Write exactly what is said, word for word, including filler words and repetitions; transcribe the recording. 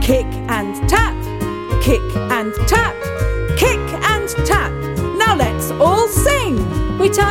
Kick and tap, kick and tap, kick and tap. Now let's all sing. We tie